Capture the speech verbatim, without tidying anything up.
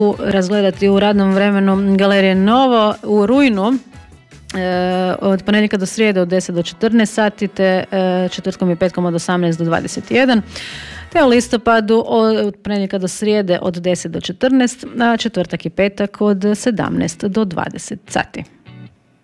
razgledati u radnom vremenu Galerije Novo u rujnu. E, od ponedjeljka do srijede od deset do četrnaest sati, te e, četvrtkom i petkom od osamnaest do dvadeset jedan, te u listopadu od ponedjeljka do srijede od deset do četrnaest, a četvrtak i petak od sedamnaest do dvadeset sati.